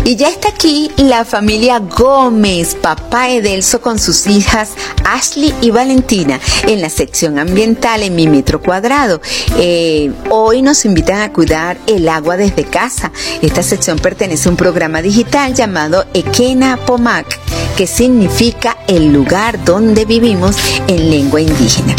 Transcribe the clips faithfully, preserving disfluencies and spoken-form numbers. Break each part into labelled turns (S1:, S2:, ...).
S1: Y ya está aquí la familia Gómez, papá Edelso con sus hijas Ashley y Valentina en la sección ambiental en Mi Metro Cuadrado. Eh, hoy nos invitan a cuidar el agua desde casa. Esta sección pertenece a un programa digital llamado Ekena Pomac, que significa el lugar donde vivimos en lengua indígena.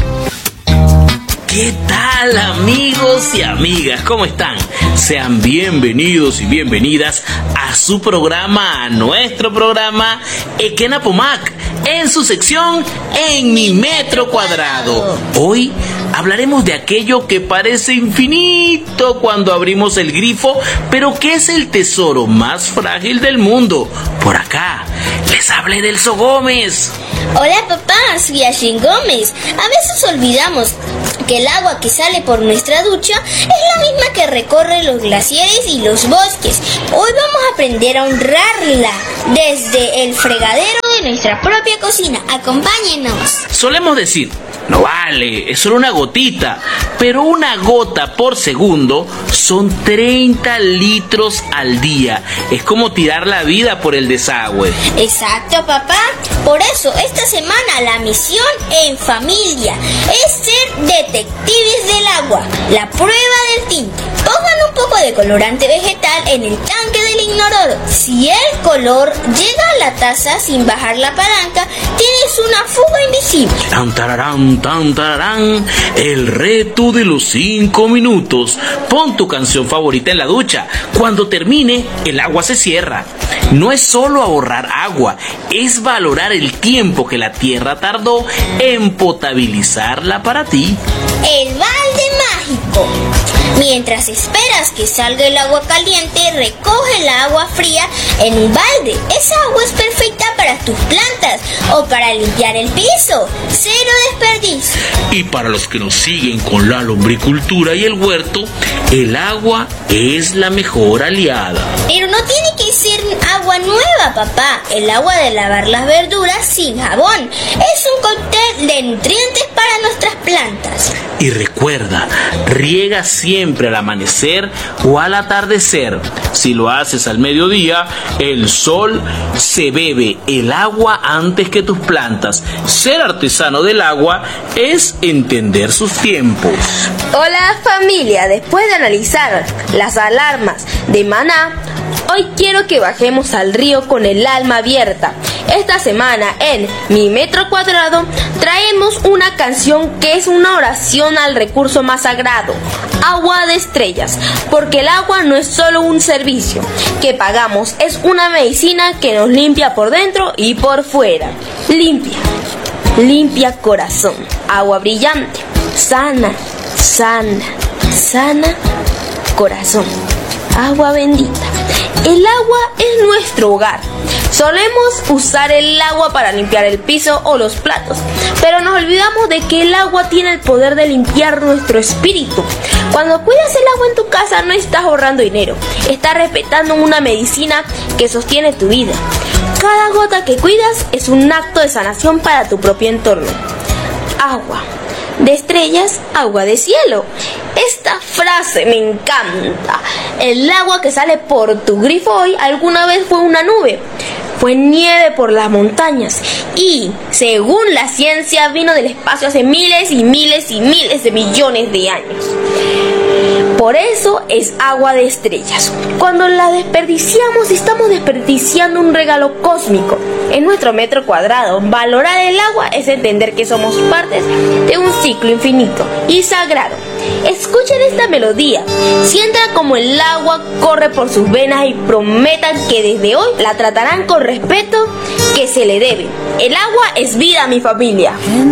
S2: ¿Qué tal, amigos y amigas? ¿Cómo están? Sean bienvenidos y bienvenidas a su programa, a nuestro programa Ekena Pomac, en su sección En Mi Metro Cuadrado. Hoy hablaremos de aquello que parece infinito cuando abrimos el grifo, pero que es el tesoro más frágil del mundo. Por acá les habla Edelso Gómez.
S3: Hola papá, soy Ashley Gómez. A veces olvidamos que el agua que sale por nuestra ducha es la misma que recorre los glaciares y los bosques. Hoy vamos a aprender a honrarla desde el fregadero de nuestra propia cocina. Acompáñenos.
S2: Solemos decir, no vale, es solo una gotita, pero una gota por segundo son treinta litros al día. Es como tirar la vida por el desagüe.
S3: Exacto, papá. Por eso, esta semana la misión en familia es ser detectives del agua. La prueba del tinte. Pongan un poco de colorante vegetal en el tanque del inodoro. Si el color llega a la taza sin bajar la palanca, tienes una fuga invisible.
S2: Tan tararán, tan tararán, el reto de los cinco minutos. Pon tu canción favorita en la ducha. Cuando termine, el agua se cierra. No es solo ahorrar agua, es valorar el tiempo que la tierra tardó en potabilizarla para ti.
S3: El balde mágico. Mientras esperas que salga el agua caliente, recoge el agua fría en un balde. Esa agua es perfecta para tus plantas o para limpiar el piso. Cero desperdicio.
S2: Y para los que nos siguen con la lombricultura y el huerto, el agua es la mejor aliada.
S3: Pero no tiene que ser agua nueva, papá. El agua de lavar las verduras sin jabón es un cóctel de nutrientes para nuestras plantas.
S2: Y recuerda, riega siempre al amanecer o al atardecer. Si lo haces al mediodía, el sol se bebe el agua antes que tus plantas. Ser artesano del agua es entender sus tiempos.
S4: Hola familia, después de analizar las alarmas de Maná, hoy quiero que bajemos al río con el alma abierta. Esta semana en Mi Metro Cuadrado traemos una canción que es una oración al recurso más sagrado, agua de estrellas, porque el agua no es solo un servicio que pagamos, es una medicina que nos limpia por dentro y por fuera. Limpia, limpia corazón, agua brillante, sana, sana, sana corazón, agua bendita. El agua es nuestro hogar. Solemos usar el agua para limpiar el piso o los platos, pero nos olvidamos de que el agua tiene el poder de limpiar nuestro espíritu. Cuando cuidas el agua en tu casa no estás ahorrando dinero, estás respetando una medicina que sostiene tu vida. Cada gota que cuidas es un acto de sanación para tu propio entorno. Agua de estrellas, agua de cielo. Esta frase me encanta. El agua que sale por tu grifo hoy alguna vez fue una nube, fue nieve por las montañas y, según la ciencia, vino del espacio hace miles y miles y miles de millones de años. Por eso es agua de estrellas. Cuando la desperdiciamos, estamos desperdiciando un regalo cósmico. En nuestro metro cuadrado, valorar el agua es entender que somos partes de un ciclo infinito y sagrado. Escuchen esta melodía, sientan como el agua corre por sus venas y prometan que desde hoy la tratarán con respeto que se le debe. El agua es vida, mi familia.